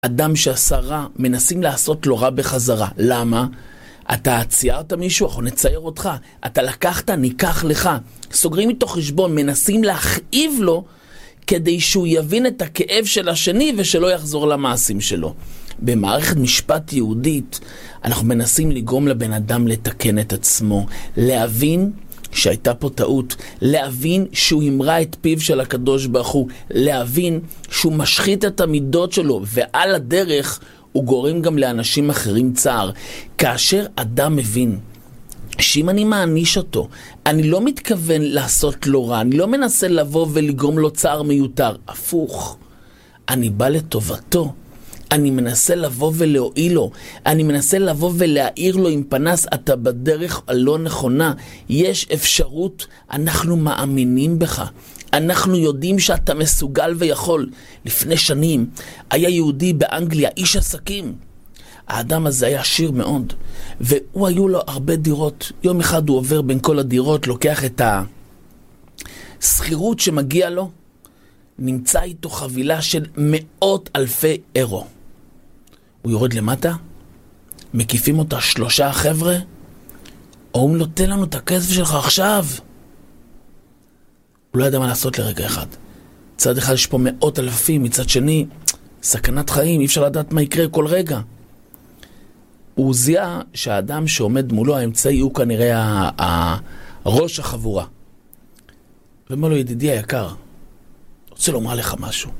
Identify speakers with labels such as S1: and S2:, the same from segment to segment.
S1: אדם שעשה רע, מנסים לעשות לו רע בחזרה. למה? אתה ציירת מישהו, אנחנו נצייר אותך. אתה לקחת, ניקח לך. סוגרים איתו חשבון, מנסים להכאיב לו, כדי שהוא יבין את הכאב של השני, ושלא יחזור למעשים שלו. במערכת משפט יהודית, אנחנו מנסים לגרום לבן אדם לתקן את עצמו, להבין שהייתה פה טעות, להבין שהוא ימרא את פיו של הקדוש ברוך הוא, להבין שהוא משחית את המידות שלו, ועל הדרך הוא גורם גם לאנשים אחרים צער. כאשר אדם מבין שאם אני מעניש אותו, אני לא מתכוון לעשות לו רע, אני לא מנסה לבוא ולגרום לו צער מיותר, הפוך, אני בא לטובתו, אני מנסה לבוא ולהועיל לו, אני מנסה לבוא ולהאיר לו עם פנס, אתה בדרך הלא נכונה, יש אפשרות, אנחנו מאמינים בך, אנחנו יודעים שאתה מסוגל ויכול. לפני שנים היה יהודי באנגליה, איש עסקים, האדם הזה היה עשיר מאוד, והוא היו לו הרבה דירות. יום אחד הוא עובר בין כל הדירות, לוקח את הסחירות שמגיע לו, נמצא איתו חבילה של 100,000 אירו. הוא יורד למטה, מקיפים אותה 3 חבר'ה, אומרים לו, תן לנו את הכסף שלך עכשיו. הוא לא ידע מה לעשות לרגע אחד. צד אחד יש פה 100,000, מצד שני, סכנת חיים, אי אפשר לדעת מה יקרה כל רגע. הוא זיהה שהאדם שעומד מולו, האמצעי הוא כנראה ראש החבורה. ואומר לו, ידידי היקר, רוצה לומר לך משהו.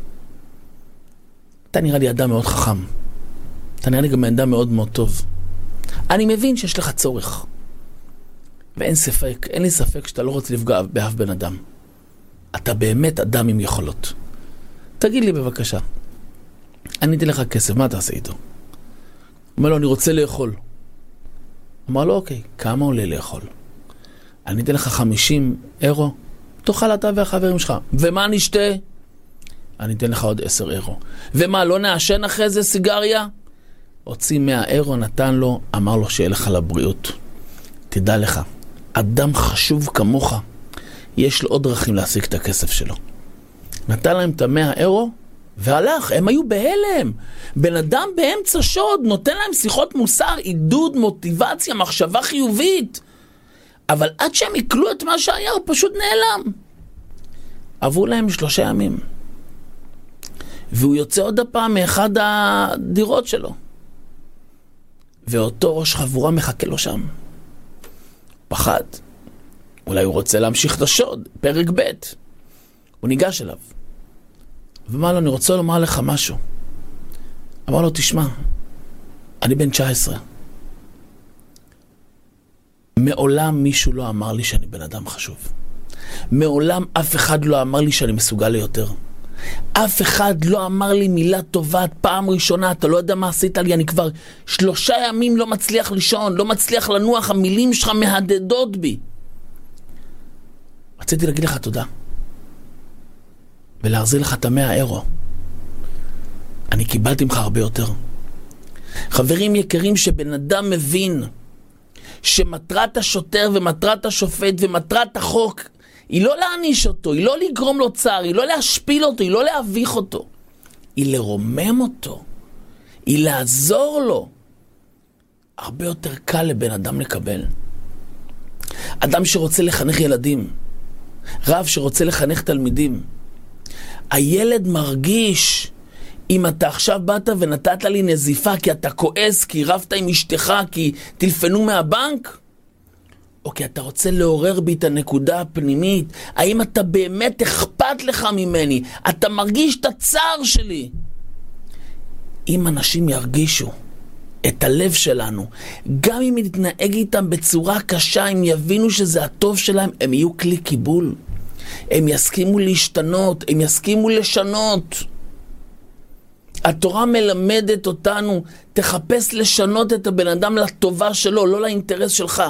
S1: אתה נראה לי אדם מאוד חכם. אתה נראה לי גם אדם מאוד מאוד טוב. אני מבין שיש לך צורך. ואין ספק, אין לי ספק שאתה לא רוצה לפגוע באף בן אדם. אתה באמת אדם עם יכולות. תגיד לי בבקשה, אני אתן לך כסף, מה אתה עושה איתו? אומר לו, אני רוצה לאכול. אמר לו, אוקיי, כמה עולה לאכול? אני אתן לך 50 אירו, תאכל אתה והחברים שלך. ומה נשתה? אני אתן לך עוד 10 אירו. ומה, לא נעשן אחרי זה סיגריה? הוציא 100 אירו, נתן לו, אמר לו שיהיה לך לבריאות. תדע לך, אדם חשוב כמוך, יש לו עוד דרכים להשיג את הכסף שלו. נתן להם את 100 אירו, והלך, הם היו בהלם. בן אדם באמצע שוד, נותן להם שיחות מוסר, עידוד, מוטיבציה, מחשבה חיובית. אבל עד שהם יקלו את מה שהיה, הוא פשוט נעלם. עברו להם 3 ימים. והוא יוצא עוד הפעם מאחד הדירות שלו. ואותו ראש חבורה מחכה לו שם. פחד. אולי הוא רוצה להמשיך את השוד. פרק ב'. הוא ניגש אליו. ואמר לו, אני רוצה לומר לך משהו. אמר לו, תשמע, אני בן 19. מעולם מישהו לא אמר לי שאני בן אדם חשוב. מעולם אף אחד לא אמר לי שאני מסוגל ליותר. אף אחד לא אמר לי מילה טובה. פעם ראשונה, אתה לא יודע מה עשית לי, אני כבר 3 ימים לא מצליח לישון, לא מצליח לנוח, המילים שלך מהדהדות בי. רציתי להגיד לך תודה. ולהחזיר לך את 100 אירו. אני קיבלתי ממך הרבה יותר. חברים יקרים, שבן אדם מבין שמטרת השוטר ומטרת השופט ומטרת החוק היא לא להעניש אותו, היא לא לגרום לו צער, היא לא להשפיל אותו, היא לא להביך אותו, היא לרומם אותו, היא לעזור לו. הרבה יותר קל לבן אדם לקבל. אדם שרוצה לחנך ילדים, רב שרוצה לחנך תלמידים, הילד מרגיש, אם אתה עכשיו באת ונתת לי נזיפה כי אתה כועס, כי רבת עם אשתך, כי טלפנו מהבנק, או כי אתה רוצה לעורר בי את הנקודה הפנימית, האם אתה באמת אכפת לך ממני, אתה מרגיש את הצער שלי. אם אנשים ירגישו את הלב שלנו, גם אם נתנהג איתם בצורה קשה, הם יבינו שזה הטוב שלהם, הם יהיו כלי קיבול. הם יסכימו להשתנות, הם יסכימו לשנות. התורה מלמדת אותנו, תחפש לשנות את הבן אדם לטובה שלו, לא לאינטרס שלך.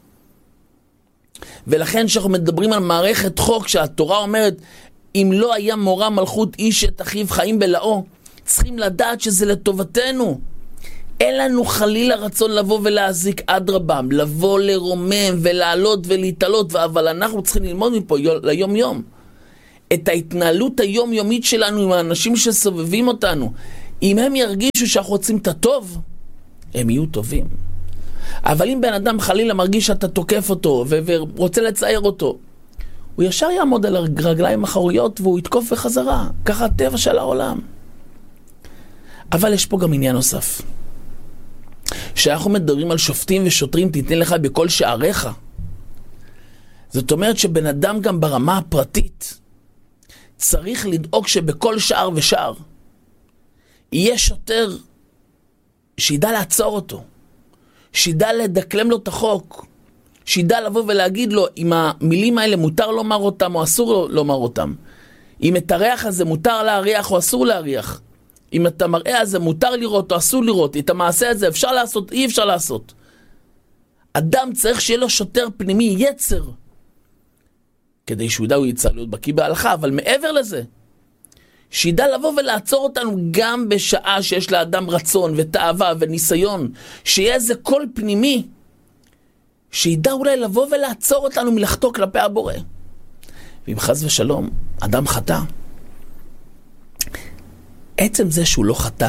S1: ולכן שאנחנו מדברים על מערכת חוק, שהתורה אומרת, אם לא היה מורה מלכות איש את אחיו חיים בלאו, צריכים לדעת שזה לטובתנו. אין לנו חלילה רצון לבוא ולהזיק, אדרבם, לבוא לרומם ולעלות ולהתעלות, אבל אנחנו צריכים ללמוד מפה ליום יום. את ההתנהלות היומיומית שלנו עם האנשים שסובבים אותנו. אם הם ירגישו שאנחנו רוצים את הטוב, הם יהיו טובים. אבל אם בן אדם חלילה מרגיש שאתה תוקף אותו ורוצה לצייר אותו, הוא ישר יעמוד על הרגליים אחוריות והוא יתקוף בחזרה. ככה הטבע של העולם. אבל יש פה גם עניין נוסף. שאנחנו מדברים על שופטים ושוטרים, תיתן לך בכל שעריך. זאת אומרת שבן אדם גם ברמה הפרטית צריך לדאוג שבכל שער ושער יהיה שוטר שידע לעצור אותו, שידע לדקלם לו את החוק, שידע לבוא ולהגיד לו אם המילים האלה מותר לומר אותם או אסור לומר אותם, אם את הריח הזה מותר להריח או אסור להריח, אם את המראה הזה מותר לראות או אסור לראות, את המעשה הזה אפשר לעשות, אי אפשר לעשות. אדם צריך שיהיה לו שוטר פנימי, יצר, כדי שהוא ידע הוא יצא להיות בקיא בהלכה, אבל מעבר לזה, שידע לבוא ולעצור אותנו גם בשעה שיש לאדם רצון ותאווה וניסיון, שיהיה איזה קול פנימי, שידע אולי לבוא ולעצור אותנו מלחתוק כלפי הבורא. ואם חס ושלום, אדם חטא, עצם זה שהוא לא חטא,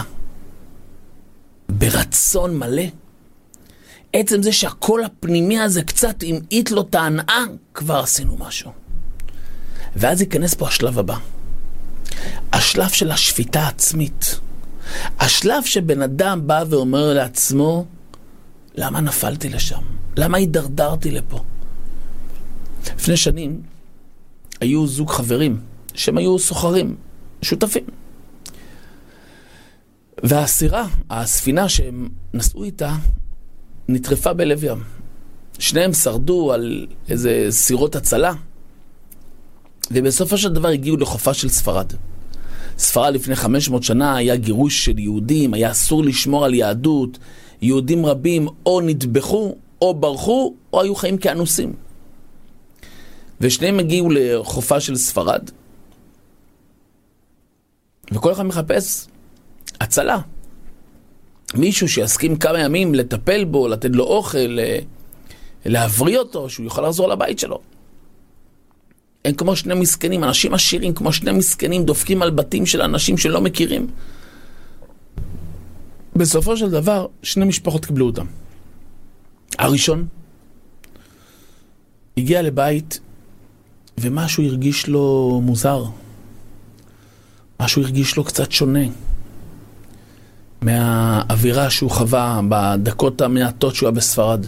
S1: ברצון מלא, עצם זה שהקול הפנימי הזה קצת המעיט לו את ההנאה, כבר עשינו משהו. ואז ייכנס פה השלב הבא. השלב של השפיטה העצמית. השלב שבן אדם בא ואומר לעצמו, למה נפלתי לשם? למה הידרדרתי לפה? לפני שנים היו זוג חברים שהם היו סוחרים, שותפים. והסירה, הספינה שהם נסעו איתה, נטרפה בלב ים. שניהם שרדו על איזה סירות הצלה, ובסופו של דבר הגיעו לחופה של ספרד. ספרד לפני 500 שנה היה גירוש של יהודים, היה אסור לשמור על יהדות. יהודים רבים או נטבחו, או ברחו, או היו חיים כאנוסים. ושניהם הגיעו לחופה של ספרד, וכל אחד מחפש הצלה. מישהו שיסכים כמה ימים לטפל בו, לתת לו אוכל, להבריא אותו, שהוא יוכל לחזור לבית שלו. הם כמו שני מסכנים, אנשים עשירים כמו שני מסכנים, דופקים על בתים של אנשים שלא מכירים. בסופו של דבר, שני משפחות קיבלו אותם. הראשון הגיע לבית ומשהו הרגיש לו מוזר. משהו הרגיש לו קצת שונה מהאווירה שהוא חווה בדקות המעטות שהוא היה בספרד.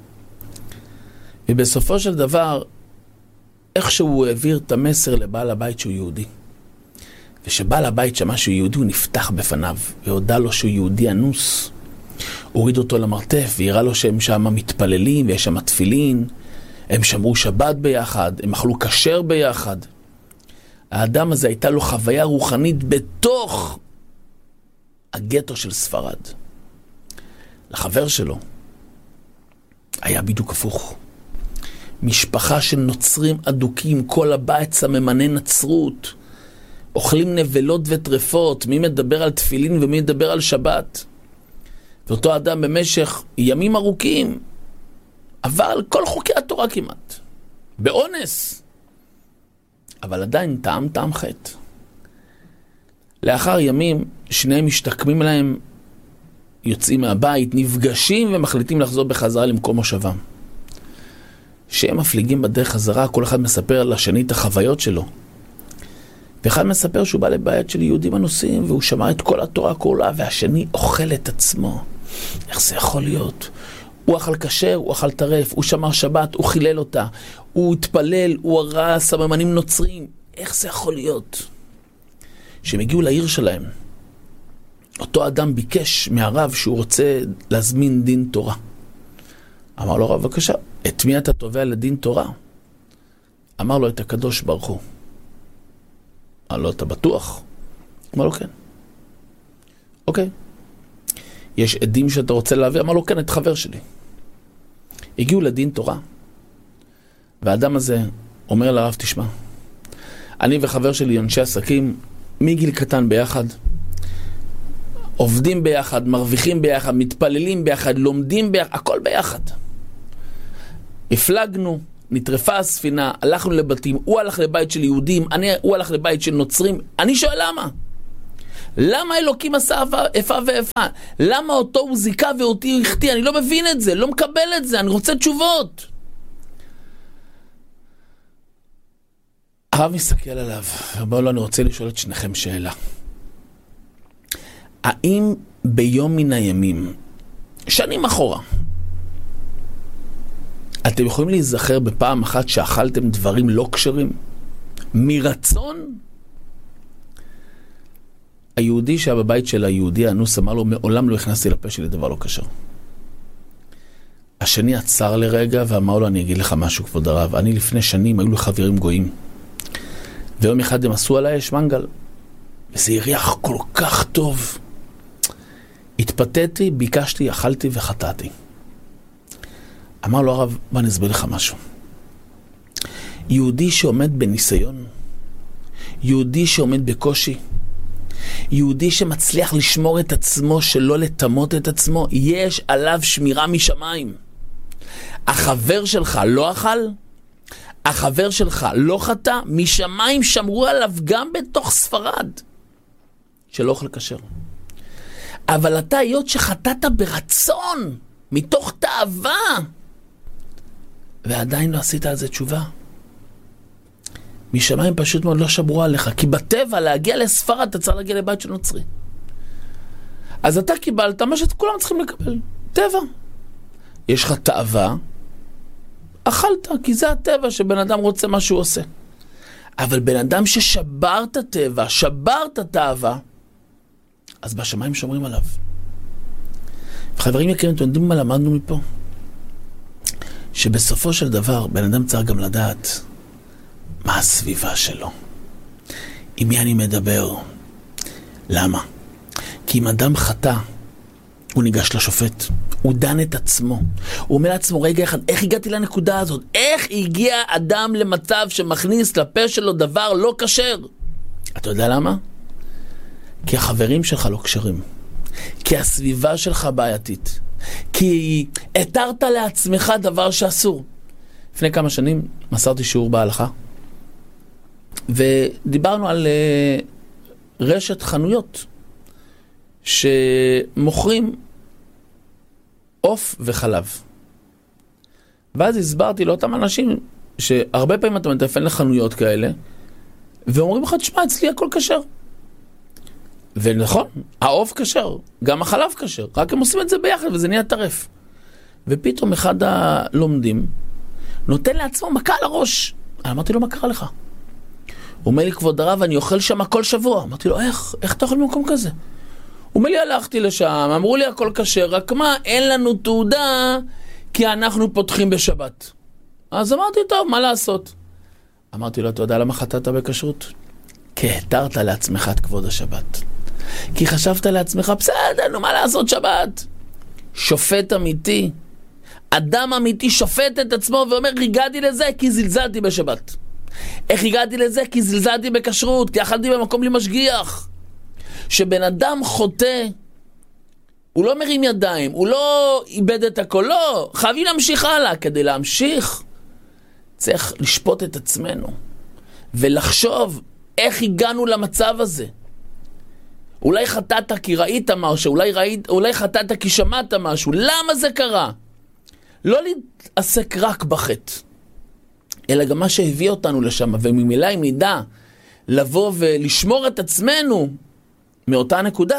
S1: ובסופו של דבר, איכשהו הוא העביר את המסר לבעל הבית שהוא יהודי. ושבעל הבית שמה שהוא יהודי, הוא נפתח בפניו, והודע לו שהוא יהודי אנוס. הוריד אותו למרתף, והראה לו שהם שם מתפללים, ויש שם תפילין, הם שמרו שבת ביחד, הם אכלו כשר ביחד. האדם הזה הייתה לו חוויה רוחנית בתוך הגטו של ספרד. לחבר שלו היה בדיוק הפוך. משפחה של נוצרים אדוקים, כל הבית סממני נצרות, אוכלים נבלות וטרפות, מי מדבר על תפילין ומי מדבר על שבת. ואותו אדם במשך ימים ארוכים עבר על כל חוקי התורה כמעט, באונס, אבל עדיין טעם חטא. לאחר ימים שניהם משתקמים להם, יוצאים מהבית, נפגשים ומחליטים לחזור בחזרה למקום מושבם. שהם מפליגים בדרך חזרה, כל אחד מספר לשני את החוויות שלו. ואחד מספר שהוא בא לבית של יהודים אנוסים, והוא שמע את כל התורה כולה, והשני אוכל את עצמו. איך זה יכול להיות? הוא אכל כשר, הוא אכל טרף, הוא שמר שבת, הוא חילל אותה, הוא התפלל, הוא הראה סממנים נוצרים. איך זה יכול להיות? שהם הגיעו לעיר שלהם, אותו אדם ביקש מהרב שהוא רוצה להזמין דין תורה. אמר לו, רב, בבקשה, את מי אתה תובע לדין תורה? אמר לו, את הקדוש ברוך הוא. אמר לו, אתה בטוח? אמר לו, כן. אוקיי. יש עדים שאתה רוצה להביא? אמר לו, כן, את חבר שלי. הגיעו לדין תורה. והאדם הזה אומר לרב, תשמע, אני וחבר שלי אנשי עסקים, מגיל קטן ביחד, עובדים ביחד, מרוויחים ביחד, מתפללים ביחד, לומדים ביחד, הכל ביחד. הפלגנו, נטרפה הספינה, הלכנו לבתים, הוא הלך לבית של יהודים, הוא הלך לבית של נוצרים. אני שואל למה? למה אלוקים עשה איפה ואיפה? למה אותו הוא זיקה ואותי הוא החטיא? אני לא מבין את זה, לא מקבל את זה, אני רוצה תשובות. הרב מסתכל עליו, ואומר לו, אני רוצה לשאול את שניכם שאלה. האם ביום מן הימים, שנים אחורה, אתם יכולים להיזכר בפעם אחת שאכלתם דברים לא כשרים? מרצון? היהודי שהיה בבית של היהודי האנוס אמר לו, מעולם לא הכנסתי לפה שלי דבר לא כשר. השני עצר לרגע ואמר לו, אני אגיד לך משהו כבוד הרב, אני לפני שנים היו לי חברים גויים, ויום אחד הם עשו עליי אש מנגל, וזה הריח כל כך טוב. התפתיתי, ביקשתי, אכלתי וחטאתי. אמר לו הרב, בוא נסביר לך משהו. יהודי שעומד בניסיון, יהודי שעומד בקושי, יהודי שמצליח לשמור את עצמו, שלא לטמות את עצמו, יש עליו שמירה משמיים. החבר שלך לא אכל, החבר שלך לא חטא, משמיים שמרו עליו גם בתוך ספרד, שלא אוכל כשר. אבל אתה היות שחטאת ברצון, מתוך תאווה, ועדיין לא עשית על זה תשובה. משמיים פשוט מאוד לא שמרו עליך, כי בטבע להגיע לספרד אתה צריך להגיע לבית של נוצרי. אז אתה קיבלת מה שכולם צריכים לקבל, טבע. יש לך תאווה, אכלת, כי זה הטבע שבן אדם רוצה מה שהוא עושה. אבל בן אדם ששבר את הטבע, שבר את התאווה, אז בשמיים שומרים עליו. וחברים יקרים, אתם יודעים מה למדנו מפה? שבסופו של דבר בן אדם צריך גם לדעת מה הסביבה שלו. עם מי אני מדבר? למה? כי אם אדם חטא, הוא ניגש לשופט. הוא דן את עצמו. הוא אומר לעצמו, רגע אחד, איך הגעתי לנקודה הזאת? איך הגיע אדם למצב שמכניס לפה שלו דבר לא כשר? אתה יודע למה? כי החברים שלך לא כשרים. כי הסביבה שלך בעייתית. כי התרת לעצמך דבר שאסור. לפני כמה שנים מסרתי שיעור בהלכה, ודיברנו על רשת חנויות שמוכרים עוף וחלב. ואז הסברתי לאותם אנשים שהרבה פעמים אתה מטלפן לחנויות כאלה ואומרים לך, תשמע, אצלי הכל כשר. ונכון, העוף כשר, גם החלב כשר, רק הם עושים את זה ביחד וזה נהיה טרף. ופתאום אחד הלומדים נותן לעצמו מכה על הראש. אמרתי לו, מה קרה לך? הוא אומר לי, כבוד הרב, אני אוכל שם כל שבוע. אמרתי לו, איך אתה אוכל במקום כזה? הוא אומר לי, הלכתי לשם, אמרו לי הכל כשר, רק מה, אין לנו תעודה כי אנחנו פותחים בשבת. אז אמרתי, טוב, מה לעשות? אמרתי לו, אתה יודע למה חטאת בכשרות? כי התרת לעצמך את כבוד השבת. כי חשבת לעצמך, בסדר, נו, מה לעשות שבת? שופט אמיתי, אדם אמיתי שופט את עצמו ואומר, הגעתי לזה כי זלזלתי בשבת. איך הגעתי לזה? כי זלזלתי בכשרות, כי אכלתי במקום בלי משגיח. שבן אדם חוטא, הוא לא מרים ידיים, הוא לא איבד את הכל, לא, חייבים להמשיך הלאה. כדי להמשיך צריך לשפוט את עצמנו ולחשוב איך הגענו למצב הזה. אולי חטאת כי ראית משהו, אולי חטאת כי שמעת משהו. למה זה קרה? לא להתעסק רק בחטא, אלא גם מה שהביא אותנו לשם, וממילא אם נדע לבוא ולשמור את עצמנו מאותה נקודה,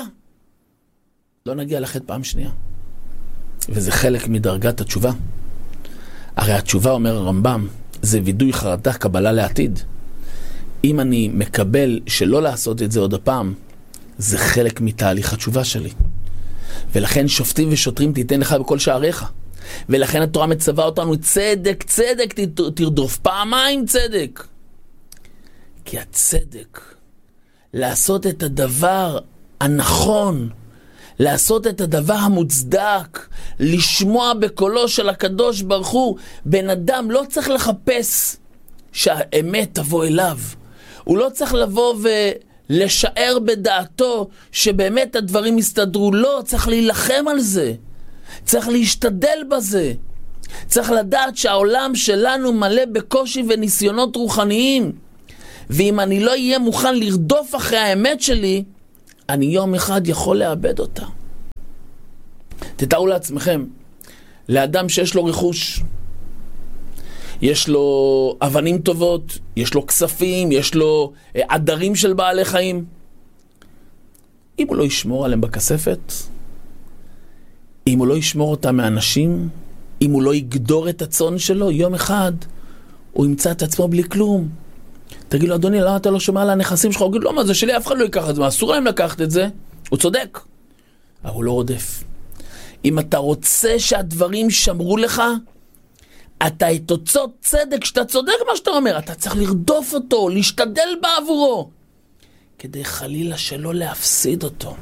S1: לא נגיע לחטא פעם שנייה. וזה חלק מדרגת התשובה. הרי התשובה, אומר הרמב"ם, זה וידוי חרטה, קבלה לעתיד. אם אני מקבל שלא לעשות את זה עוד הפעם, זה חלק מתהליך התשובה שלי. ולכן שופטים ושוטרים תיתן לך בכל שעריך. ולכן התורה מצווה אותנו, צדק, צדק תרדוף, פעמיים צדק. כי הצדק, לעשות את הדבר הנכון, לעשות את הדבר המוצדק, לשמוע בקולו של הקדוש ברוך הוא. בן אדם לא צריך לחפש שהאמת תבוא אליו. הוא לא צריך לבוא ולשער בדעתו שבאמת הדברים יסתדרו. לא, צריך להילחם על זה. צריך להשתדל בזה. צריך לדעת שהעולם שלנו מלא בקושי וניסיונות רוחניים. ואם אני לא אהיה מוכן לרדוף אחרי האמת שלי, אני יום אחד יכול לאבד אותה. תתארו לעצמכם, לאדם שיש לו רכוש, יש לו אבנים טובות, יש לו כספים, יש לו עדרים של בעלי חיים. אם הוא לא ישמור עליהם בכספת, אם הוא לא ישמור אותם מאנשים, אם הוא לא יגדור את הצאן שלו, יום אחד הוא ימצא את עצמו בלי כלום. תגיד לו, אדוני, למה אתה לא שומע על הנכסים שלך? הוא יגיד, לא, מה זה שלי? אף אחד לא ייקח את זה, אסור להם לקחת את זה. הוא צודק, אבל הוא לא רודף. אם אתה רוצה שהדברים שמרו לך, אתה את תוצאות צדק, שאתה צודק מה שאתה אומר, אתה צריך לרדוף אותו, להשתדל בעבורו, כדי חלילה שלא להפסיד אותו.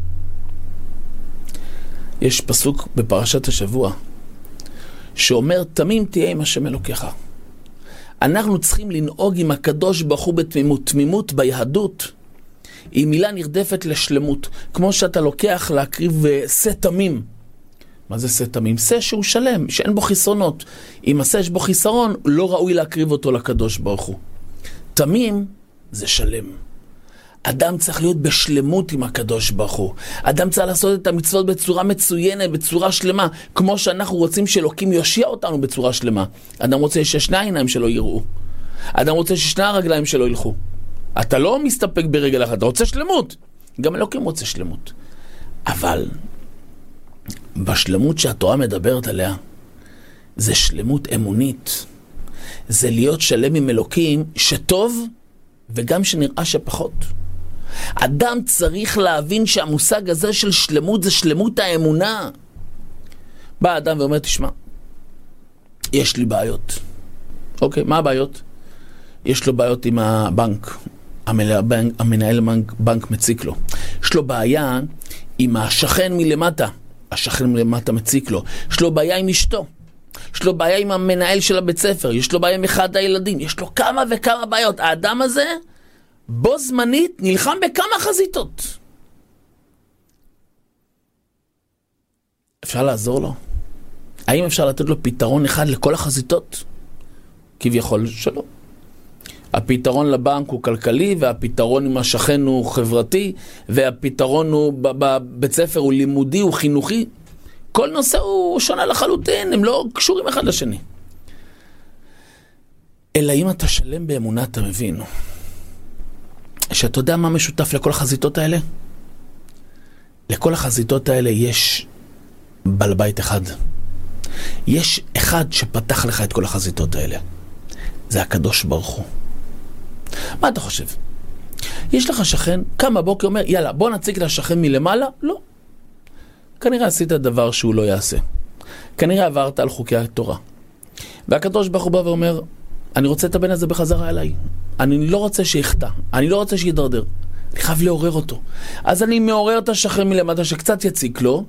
S1: יש פסוק בפרשת השבוע, שאומר, תמים תהיה עם השם אלוקיך. אנחנו צריכים לנהוג עם הקדוש ברוך הוא בתמימות. תמימות ביהדות היא מילה נרדפת לשלמות. כמו שאתה לוקח להקריב שא תמים. מה זה שא תמים? שא שהוא שלם, שאין בו חיסרונות. אם השא יש בו חיסרון, לא ראוי להקריב אותו לקדוש ברוך הוא. תמים זה שלם. אדם צריך להיות בשלמות עם הקדוש ברוך הוא. אדם צריך לעשות את המצוות בצורה מצוינת, בצורה שלמה, כמו שאנחנו רוצים שאלוקים יושיע אותנו בצורה שלמה. אדם רוצה ששני העיניים שלו יראו. אדם רוצה ששני הרגליים שלו ילכו. אתה לא מסתפק ברגל אחד, אתה רוצה שלמות. גם אלוקים רוצה שלמות. אבל בשלמות שהתורה מדברת עליה, זה שלמות אמונית. זה להיות שלם עם אלוקים שטוב וגם שנראה שפחות. אדם צריך להבין שהמושג הזה של שלמות זה שלמות האמונה. בא אדם ואומר, תשמע, יש לי בעיות. אוקיי, מה הבעיות? יש לו בעיות עם הבנק. המנהל בנק מציק לו. יש לו בעיה עם השכן מלמטה. השכן מלמטה מציק לו. יש לו בעיה עם אשתו. יש לו בעיה עם המנהל של הבית ספר. יש לו בעיה עם אחד הילדים. יש לו כמה וכמה בעיות. האדם הזה בו זמנית נלחם בכמה חזיתות. אפשר לעזור לו? האם אפשר לתת לו פתרון אחד לכל החזיתות? כביכול שלא. הפתרון לבנק הוא כלכלי, והפתרון עם השכן הוא חברתי, והפתרון הוא בבית ספר הוא לימודי, הוא חינוכי. כל נושא הוא שונה לחלוטין, הם לא קשורים אחד לשני. אלא אם אתה שלם באמונה, אתה מבין שאתה יודע מה משותף לכל החזיתות האלה? לכל החזיתות האלה יש בעל בית אחד. יש אחד שפתח לך את כל החזיתות האלה. זה הקדוש ברוך הוא. מה אתה חושב? יש לך שכן, קם בבוקר אומר, יאללה, בוא נציג לשכן מלמעלה? לא. כנראה עשית דבר שהוא לא יעשה. כנראה עברת על חוקי התורה. והקדוש ברוך הוא בא ואומר, אני רוצה את הבן הזה בחזרה אליי. אני לא רוצה שיחטא. אני לא רוצה שידרדר. אני חייב לעורר אותו. אז אני מעורר את השכן מלמטה שקצת יציק לו,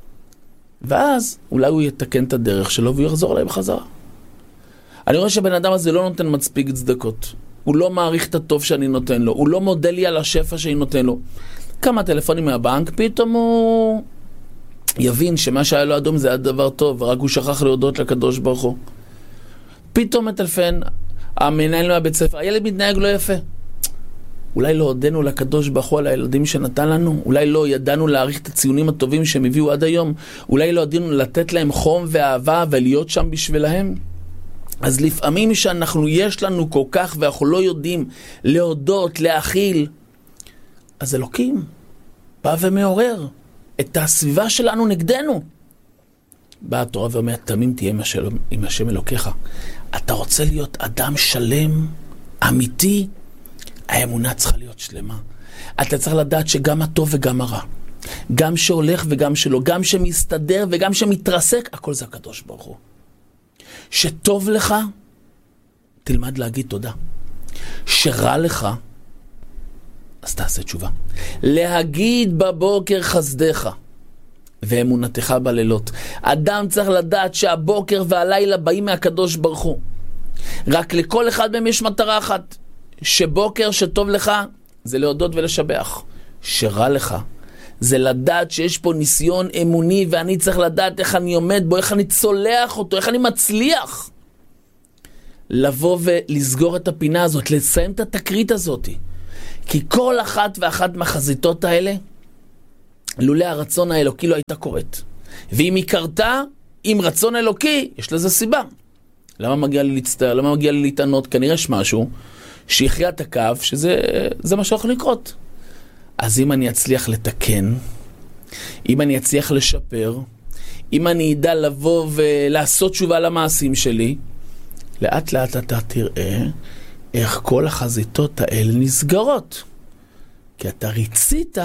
S1: ואז אולי הוא יתקן את הדרך שלו והוא יחזור אליי בחזרה. אני רואה שהבן אדם הזה לא נותן מצפיק צדקות. הוא לא מעריך את הטוב שאני נותן לו. הוא לא מודה לי על השפע שאני נותן לו. כמה טלפונים מהבנק, פתאום הוא יבין שמה שהיה לו אדום זה היה דבר טוב, רק הוא שכח להודות לקדוש ברוך הוא. פתאום מטלפן, המנהל מהבית ספר, הילד מתנהג לא יפה. אולי לא הודנו לקדוש ברוך הוא על הילדים שנתן לנו, אולי לא ידענו להעריך את הציונים הטובים שהם הביאו עד היום, אולי לא ידענו לתת להם חום ואהבה ולהיות שם בשבילהם. אז לפעמים שאנחנו יש לנו כל כך ואנחנו לא יודעים להודות, להכיל, אז אלוקים בא ומעורר את הסביבה שלנו נגדנו. באה התורה ואומרת, תמים תהיה עם השם אלוקיך. אתה רוצה להיות אדם שלם, אמיתי, האמונה צריכה להיות שלמה. אתה צריך לדעת שגם הטוב וגם הרע, גם שהולך וגם שלא, גם שמסתדר וגם שמתרסק, הכל זה הקדוש ברוך הוא. שטוב לך, תלמד להגיד תודה. שרע לך, אז תעשה תשובה. להגיד בבוקר חסדך ואמונתך בלילות. אדם צריך לדעת שהבוקר והלילה באים מהקדוש ברוך הוא. רק לכל אחד מהם יש מטרה אחת. שבוקר שטוב לך זה להודות ולשבח. שרע לך זה לדעת שיש פה ניסיון אמוני ואני צריך לדעת איך אני עומד בו, איך אני צולח אותו, איך אני מצליח לבוא ולסגור את הפינה הזאת, לסיים את התקרית הזאת. כי כל אחת ואחת מהחזיתות האלה, לולא הרצון האלוקי לא הייתה קורית. ואם היא קרתה, עם רצון אלוקי, יש לזה סיבה. למה מגיע לי להצטער? למה מגיע לי להתענות? כנראה יש משהו שיחיה את הקו, שזה מה שיכול לקרות. אז אם אני אצליח לתקן, אם אני אצליח לשפר, אם אני אדע לבוא ולעשות תשובה למעשים שלי, לאט לאט אתה תראה איך כל החזיתות האלה נסגרות. כי אתה ריצית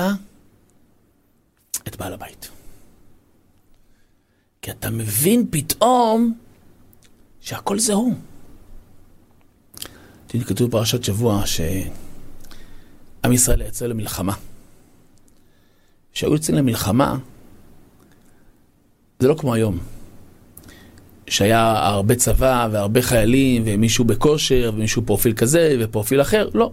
S1: את בעל הבית. כי אתה מבין פתאום שהכל זה הוא. כתוב בפרשת שבוע שעם ישראל יצא למלחמה. שהיו יוצאים למלחמה, זה לא כמו היום. שהיה הרבה צבא והרבה חיילים ומישהו בכושר ומישהו פרופיל כזה ופרופיל אחר, לא.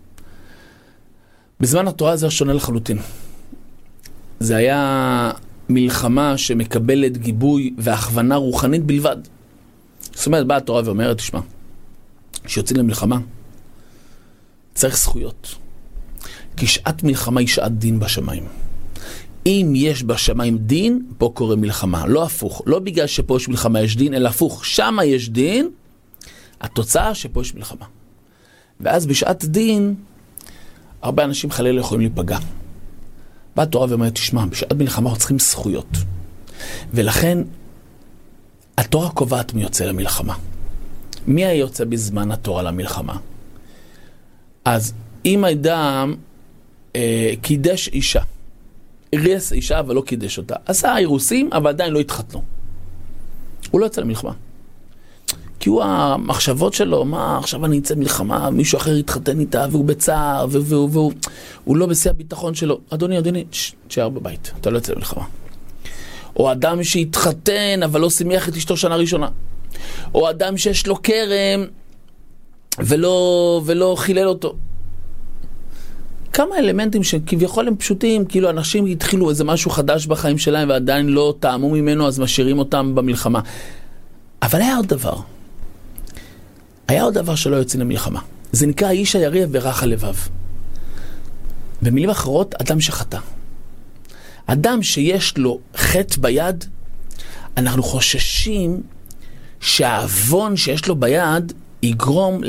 S1: בזמן התורה זה שונה לחלוטין. זה היה מלחמה שמקבלת גיבוי והכוונה רוחנית בלבד. זאת אומרת, באה התורה ואומרת, תשמע, שיוצאים למלחמה, צריך זכויות. כי שעת מלחמה היא שעת דין בשמיים. אם יש בשמיים דין, פה קורה מלחמה. לא הפוך. לא בגלל שפה יש מלחמה יש דין, אלא הפוך. שמה יש דין, התוצאה שפה יש מלחמה. ואז בשעת דין, הרבה אנשים חלילה יכולים להיפגע. באה התורה ואומרת, תשמע, בשעת מלחמה אנחנו צריכים זכויות. ולכן, התורה קובעת מי יוצא למלחמה. מי היה יוצא בזמן התורה למלחמה? אז אם אדם קידש אישה, הריס אישה אבל לא קידש אותה, עשה אירוסים אבל עדיין לא התחתנו, הוא לא יוצא למלחמה. כי הוא המחשבות שלו, מה עכשיו אני אצא מלחמה, מישהו אחר יתחתן איתה והוא בצער והוא לא בשיא הביטחון שלו. אדוני, תשאר בבית, אתה לא יוצא למלחמה. או אדם שהתחתן אבל לא שימח את אשתו שנה ראשונה, או אדם שיש לו כרם ולא חילל אותו. כמה אלמנטים שכביכול הם פשוטים, כאילו אנשים התחילו איזה משהו חדש בחיים שלהם ועדיין לא טעמו ממנו, אז משאירים אותם במלחמה. אבל היה עוד דבר שלא יוצאים למלחמה. זה נקרא האיש היריע ורך הלבב. במילים אחרות, אדם שחטא. אדם שיש לו חטא ביד, אנחנו חוששים שהאבון שיש לו ביד יגרום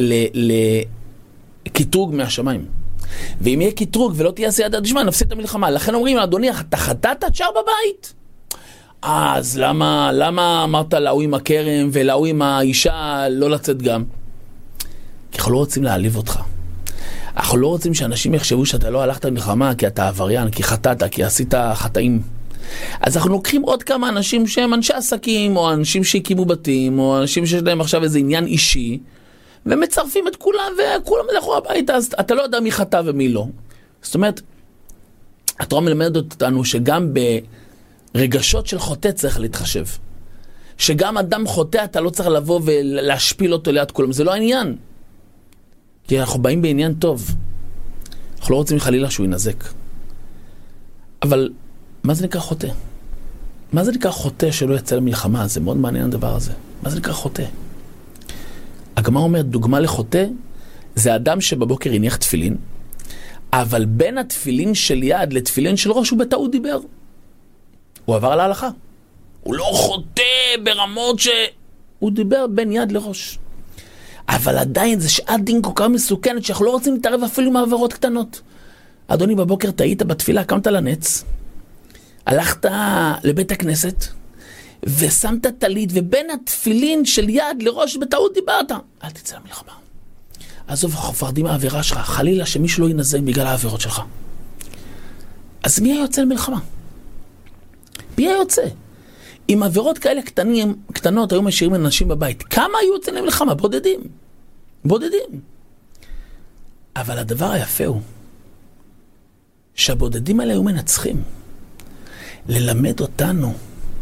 S1: לקטרוג מהשמיים. ואם יהיה קטרוג ולא תהיה סייעתא דשמיא, נפסיד את המלחמה. לכן אומרים, אדוני, אתה חטאת, תשאר בבית. אז למה אמרת להוא עם הכרם ולהוא עם האישה לא לצאת גם? כי אנחנו לא רוצים להעליב אותך. אנחנו לא רוצים שאנשים יחשבו שאתה לא הלכת למלחמה כי אתה עבריין, כי חטאת, כי עשית חטאים. אז אנחנו לוקחים עוד כמה אנשים שהם אנשי עסקים, או אנשים שהקימו בתים, או אנשים שיש להם עכשיו איזה עניין אישי, ומצרפים את כולם, וכולם ילכו הביתה, אז אתה לא יודע מי חטא ומי לא. זאת אומרת, התורה מלמדת אותנו שגם ברגשות של חוטא צריך להתחשב. שגם אדם חוטא, אתה לא צריך לבוא ולהשפיל אותו ליד כולם. זה לא העניין. כי אנחנו באים בעניין טוב. אנחנו לא רוצים חלילה שהוא ינזק. אבל מה זה נקרא חוטא? מה זה נקרא חוטא שלא יצא למלחמה? זה מאוד מעניין הדבר הזה. מה זה נקרא חוטא? הגמרא אומרת, דוגמה לחוטא, זה אדם שבבוקר הניח תפילין, אבל בין התפילין של יד לתפילין של ראש הוא בטעות דיבר. הוא עבר להלכה. הוא לא חוטא ברמות הוא דיבר בין יד לראש. אבל עדיין זה שעת דין כל כך מסוכנת שאנחנו לא רוצים להתערב אפילו מעברות קטנות. אדוני, בבוקר טעית בתפילה, קמת לנץ, הלכת לבית הכנסת, ושמת תלית, ובין התפילין של יד לראש בטעות דיברת. אל תצא למלחמה. עזוב, אנחנו מפחדים מהעבירה שלך, חלילה שמישהו לא ינזק בגלל העבירות שלך. אז מי היה יוצא למלחמה? מי היה יוצא? אם עבירות כאלה קטנות היו משאירים אנשים בבית, כמה היו יוצאים למלחמה? בודדים. אבל הדבר היפה הוא, שהבודדים האלה היו מנצחים. ללמד אותנו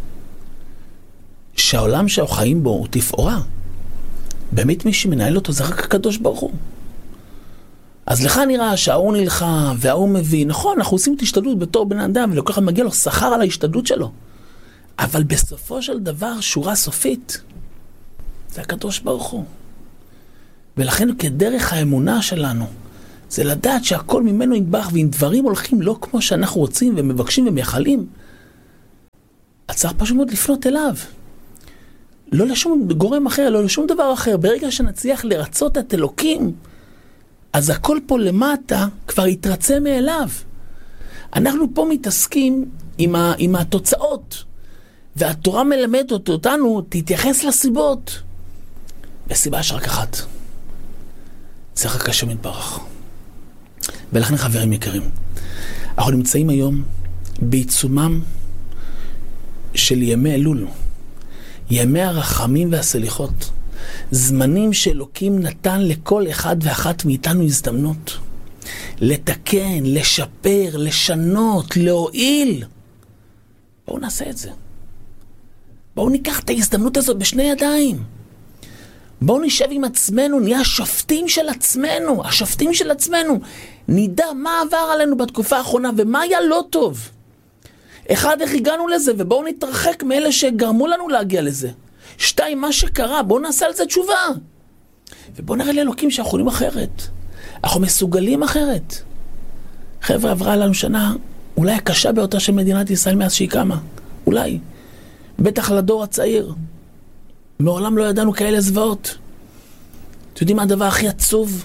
S1: שהעולם שאנחנו חיים בו הוא תפאורה. באמת מי שמנהל אותו זה רק הקדוש ברוך הוא. אז לך נראה שההוא נלחם וההוא מביא. נכון, אנחנו עושים את השתדלות בתור בן אדם, ולכל אחד מגיע לו שכר על ההשתדלות שלו. אבל בסופו של דבר, שורה סופית, זה הקדוש ברוך הוא. ולכן כדרך האמונה שלנו, זה לדעת שהכל ממנו יתברך, ואם דברים הולכים לא כמו שאנחנו רוצים ומבקשים ומייחלים, אז צריך פשוט מאוד לפנות אליו. לא לשום גורם אחר, לא לשום דבר אחר. ברגע שנצליח לרצות את אלוקים, אז הכל פה למטה כבר יתרצה מאליו. אנחנו פה מתעסקים עם התוצאות, והתורה מלמדת אותנו, תתייחס לסיבות. בסיבה יש רק אחת. זה רק השם יתברך. ולכן חברים יקרים, אנחנו נמצאים היום בעיצומם של ימי אלול, ימי הרחמים והסליחות, זמנים שאלוקים נתן לכל אחד ואחת מאיתנו הזדמנות לתקן, לשפר, לשנות, להועיל. בואו נעשה את זה. בואו ניקח את ההזדמנות הזאת בשני ידיים. בואו נשב עם עצמנו, נהיה השופטים של עצמנו, השופטים של עצמנו. נדע מה עבר עלינו בתקופה האחרונה ומה היה לא טוב. אחד, איך הגענו לזה, ובואו נתרחק מאלה שגרמו לנו להגיע לזה. שתיים, מה שקרה, בואו נעשה על זה תשובה. ובואו נראה לאלוקים שאנחנו יכולים אחרת. אנחנו מסוגלים אחרת. חבר'ה, עברה לנו שנה אולי הקשה ביותר של מדינת ישראל מאז שהיא קמה. אולי. בטח לדור הצעיר. מעולם לא ידענו כאלה זוועות. אתם יודעים מה הדבר הכי עצוב?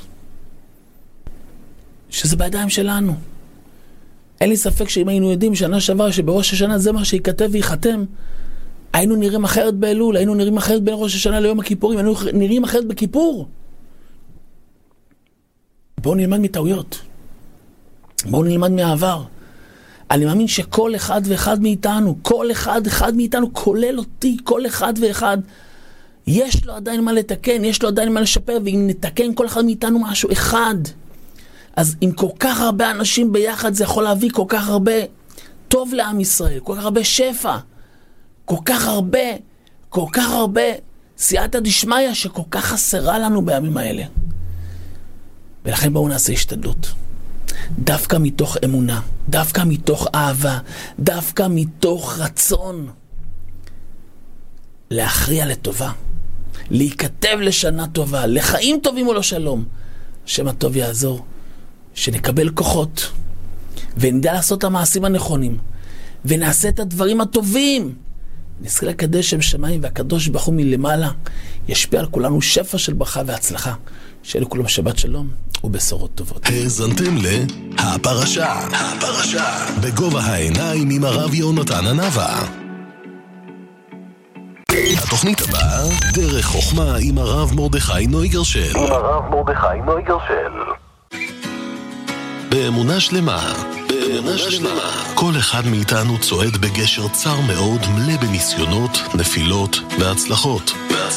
S1: שזה בידיים שלנו. אין לי ספק שאם היינו יודעים שנה שעבר שבראש השנה זה מה שיכתב ויחתם, היינו נראים אחרת באלול, היינו נראים אחרת בין ראש השנה ליום הכיפורים, היינו נראים אחרת בכיפור. בואו נלמד מטעויות. בואו נלמד מהעבר. אני מאמין שכל אחד ואחד מאיתנו, כל אחד מאיתנו, כולל אותי, כל אחד ואחד, יש לו עדיין מה לתקן, יש לו עדיין מה לשפר, ואם נתקן כל אחד מאיתנו משהו אחד, אז עם כל כך הרבה אנשים ביחד זה יכול להביא כל כך הרבה טוב לעם ישראל, כל כך הרבה שפע, כל כך הרבה סייעתא דשמיא שכל כך חסרה לנו בימים האלה. ולכן בואו נעשה השתדלות. דווקא מתוך אמונה, דווקא מתוך אהבה, דווקא מתוך רצון להכריע לטובה, להיכתב לשנה טובה, לחיים טובים ולא שלום. השם הטוב יעזור, שנקבל כוחות ונדע לעשות את המעשים הנכונים ונעשה את הדברים הטובים, נזכה לקדש שם שמיים, והקדוש ברוך הוא מלמעלה ישפיע על כולנו שפע של ברכה והצלחה. שיהיה לכולם שבת שלום ובשורות טובות.
S2: האזנתם להפרשה בגובה העיניים עם הרב יונתן הנבא. התוכנית הבאה, דרך חוכמה עם הרב מרדכי נויגרשל. באמונה שלמה, כל אחד מאיתנו צועד בגשר צר מאוד, מלא בניסיונות, נפילות והצלחות.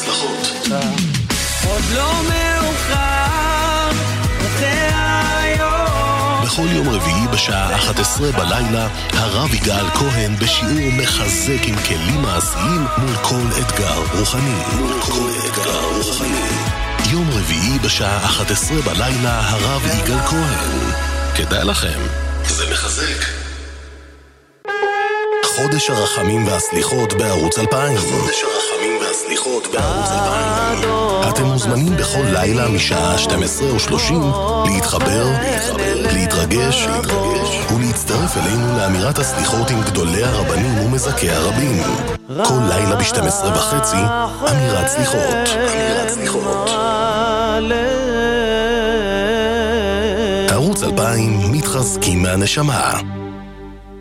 S3: עוד לא מאוחר, זה היום.
S2: בכל יום רביעי בשעה 11 בלילה, הרב יגאל כהן בשיעור מחזק עם כלים מעשיים מול כל אתגר רוחני. יום רביעי בשעה 11 בלילה, הרב יגאל כהן. כדאי לכם, זה מחזק. חודש הרחמים והסליחות בערוץ 2000. אתם מוזמנים בכל לילה משעה 12:30 להתחבר, להתרגש ולהצטרף אלינו לאמירת הסליחות עם גדולי הרבנים ומזכי הרבים. כל לילה ב-12:30 אמירת סליחות. ערוץ 2000 מתחזקים מהנשמה.